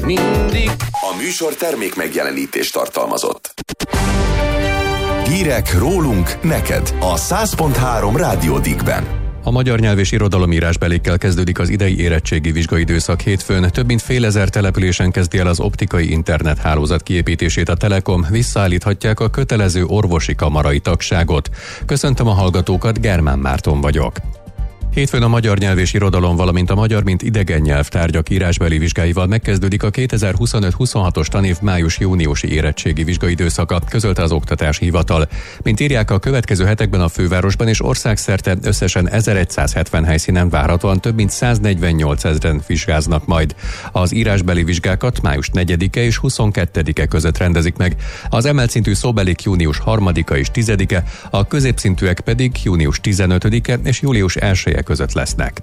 mindig. A műsor termék megjelenítést tartalmazott. Hírek rólunk neked a 100.3 Rádió Dickben. A magyar nyelv és irodalomírásbelékkel kezdődik az idei érettségi vizsgaidőszak hétfőn. Több mint 5000 településen kezdi el az optikai internethálózat kiépítését a Telekom, visszaállíthatják a kötelező orvosi kamarai tagságot. Köszöntöm a hallgatókat, Germán Márton vagyok. Hétfőn a magyar nyelv és irodalom, valamint a magyar mint idegen nyelv tárgyak írásbeli vizsgáival megkezdődik a 2025-26-os tanév május-júniusi érettségi vizsgaidőszaka, közölte az Oktatási Hivatal. Mint írják, a következő hetekben a fővárosban és országszerte összesen 1170 helyszínen várhatóan több mint 148 000 vizsgáznak majd. Az írásbeli vizsgákat május 4-e és 22-e között rendezik meg. Az emelt szintű szóbelik június 3-a és 10-e, a középszintűek pedig június 15-e és július 1-e között lesznek.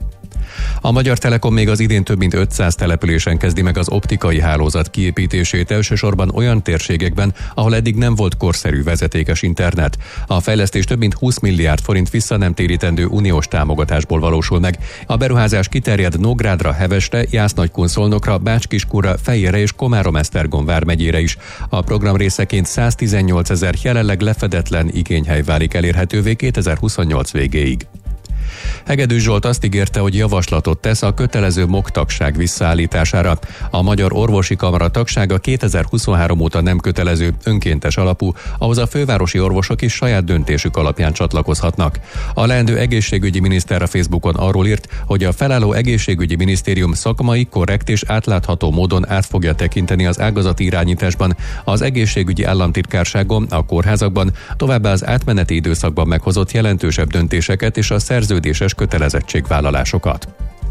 A Magyar Telekom még az idén több mint 500 településen kezdi meg az optikai hálózat kiépítését, elsősorban olyan térségekben, ahol eddig nem volt korszerű vezetékes internet. A fejlesztés több mint 20 milliárd forint vissza nem térítendő uniós támogatásból valósul meg. A beruházás kiterjed Nógrádra, Hevesre, Jász-Nagykun-Szolnokra, Bács-Kiskunra, Fejérre és Komárom-Esztergom vármegyére is. A program részeként 118 000 jelenleg lefedetlen igényhely válik elérhetővé 2028 végéig. Hegedűs Zsolt azt ígérte, hogy javaslatot tesz a kötelező MOK tagság visszaállítására. A Magyar Orvosi Kamara tagsága 2023 óta nem kötelező, önkéntes alapú, ahhoz a fővárosi orvosok is saját döntésük alapján csatlakozhatnak. A leendő egészségügyi miniszter a Facebookon arról írt, hogy a felálló egészségügyi minisztérium szakmai, korrekt és átlátható módon át fogja tekinteni az ágazati irányításban, az egészségügyi államtitkárságon, a kórházakban, továbbá az átmeneti időszakban meghozott jelentősebb döntéseket és a szerződéses kötelezettségvállalásokat.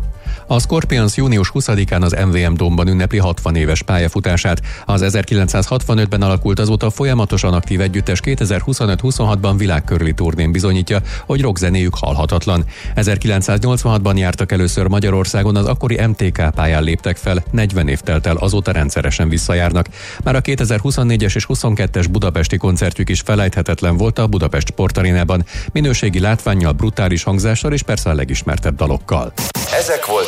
A Scorpions június 20-án az MVM Dómban ünnepli 60 éves pályafutását. Az 1965-ben alakult, azóta folyamatosan aktív együttes 2025-26-ban világkörüli turnén bizonyítja, hogy rockzenéjük halhatatlan. 1986-ban jártak először Magyarországon, az akkori MTK pályán léptek fel, 40 év telt el, azóta rendszeresen visszajárnak. Már a 2024-es és 22-es budapesti koncertjük is felejthetetlen volt a Budapest Sportarénában, minőségi látvánnyal, brutális hangzással és persze a legismertebb dalokkal. Ezek voltak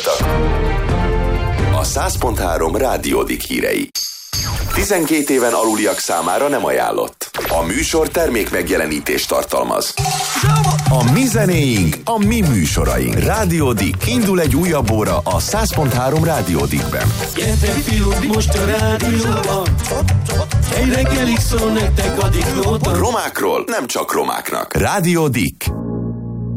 a 100.3 Rádió Dick hírei. 12 éven aluliak számára nem ajánlott. A műsor termék megjelenítést tartalmaz. A mi zenéink, a mi műsoraink. Rádió Dick. Indul egy újabb óra a 100.3 Rádió Dickben. Gyertek fiúk, most a rádióban. Egy reggelig szól nektek a Dick Nóta. Romákról nem csak romáknak. Rádió Dick.